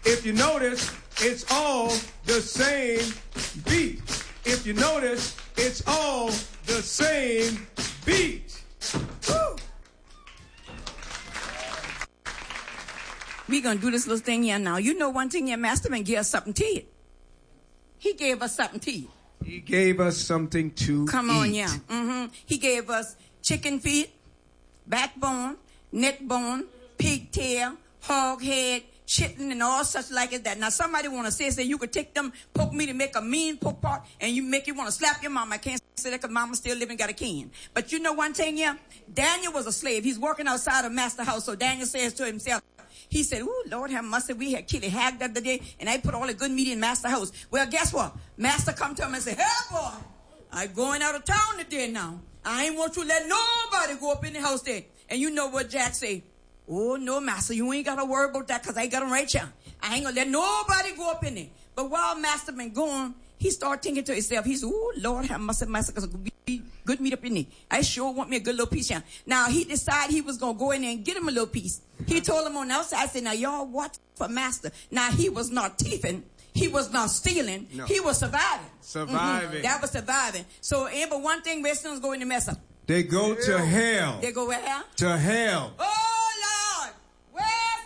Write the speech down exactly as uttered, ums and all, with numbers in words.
If you notice, it's all the same beat. If you notice, it's all the same beat. Woo. We're going to do this little thing here now. You know one thing here, Masterman gave us something to eat. He gave us something to eat. He gave us something to Come eat. on, yeah. Mm-hmm. He gave us chicken feet, backbone, neck bone, pigtail, hog head, chitlin, and all such like it that. Now, somebody want to say, say you could take them poke meat and make a mean poke pot, and you make you want to slap your mama. I can't say that because mama still living, got a can. But you know one thing, yeah? Daniel was a slave. He's working outside of master house, so Daniel says to himself, he said, ooh, Lord have mercy, we had killed a hag the other day, and I put all the good meat in master house. Well, guess what? Master come to him and say, hey, boy, I'm going out of town today now. I ain't want you to let nobody go up in the house there. And you know what Jack say? Oh, no, master, you ain't got to worry about that because I got him right here. I ain't going to let nobody go up in there. But while master been gone, he started thinking to himself, he said, oh, Lord have mercy, master, because be good meat up in there. I sure want me a good little piece here. Now, he decided he was going to go in there and get him a little piece. He told him on the outside, I said, now, y'all watch for master. Now, he was not thieving. He was not stealing. No. He was surviving. Surviving. Mm-hmm. That was surviving. So, but one thing, Westerners go in the mess up. They go to hell. They go where? To hell. Oh,